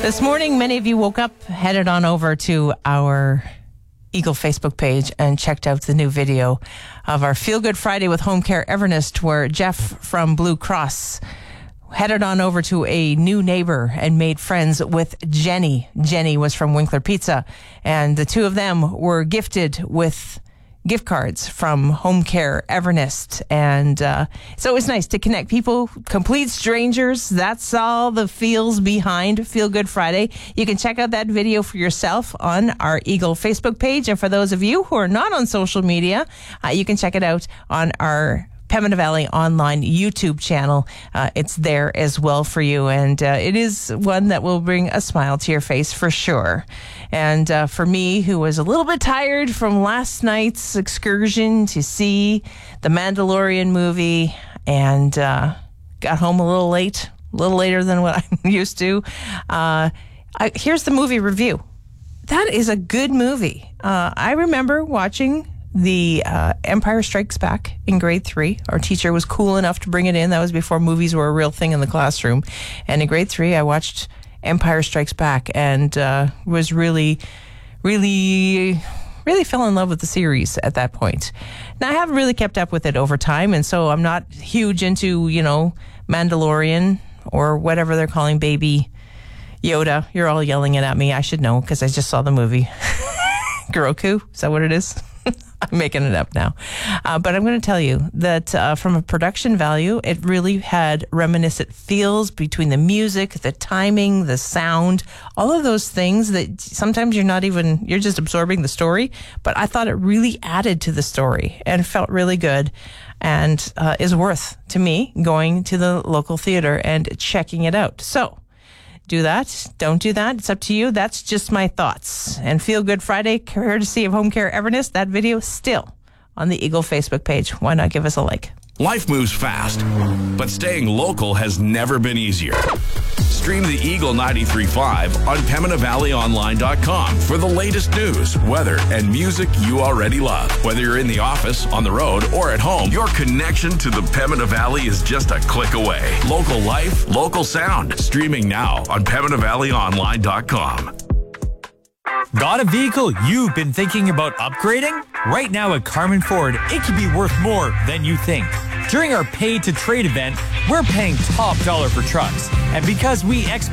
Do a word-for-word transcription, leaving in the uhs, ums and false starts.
This morning, many of you woke up, headed on over to our Eagle Facebook page and checked out the new video of our Feel Good Friday with Home Care Evernest, where Jeff from Blue Cross headed on over to a new neighbor and made friends with Jenny. Jenny was from Winkler Pizza, and the two of them were gifted with gift cards from Home Care Evernest. And uh, so it was nice to connect people, complete strangers. That's all the feels behind Feel Good Friday. You can check out that video for yourself on our Eagle Facebook page. And for those of you who are not on social media, uh, you can check it out on our Pembina Valley Online YouTube channel. Uh, it's there as well for you. And uh, it is one that will bring a smile to your face for sure. And uh, for me, who was a little bit tired from last night's excursion to see the Mandalorian movie and uh, got home a little late, a little later than what I'm used to, uh, I, here's the movie review. That is a good movie. Uh, I remember watching The uh, Empire Strikes Back in grade three. Our teacher was cool enough to bring it in. That was before movies were a real thing in the classroom. And in grade three, I watched Empire Strikes Back and uh, was really, really, really fell in love with the series at that point. Now, I haven't really kept up with it over time, and so I'm not huge into, you know, Mandalorian or whatever they're calling Baby Yoda. You're all yelling it at me. I should know because I just saw the movie. Grogu, is that what it is? I'm making it up now. Uh, but I'm going to tell you that uh, from a production value, it really had reminiscent feels between the music, the timing, the sound, all of those things that sometimes you're not even, you're just absorbing the story. But I thought it really added to the story and felt really good and uh, is worth, to me, going to the local theater and checking it out. So, do that. Don't do that. It's up to you. That's just my thoughts. And Feel Good Friday, courtesy of Home Care Evernest. That video still on the Eagle Facebook page. Why not give us a like? Life moves fast, but staying local has never been easier. Stream the Eagle ninety-three point five on Pembina Valley Online dot com for the latest news, weather, and music you already love. Whether you're in the office, on the road, or at home, your connection to the Pembina Valley is just a click away. Local life, local sound. Streaming now on Pembina Valley Online dot com. Got a vehicle you've been thinking about upgrading? Right now at Carman Ford, it could be worth more than you think. During our Pay to Trade event, we're paying top dollar for trucks. And because we expect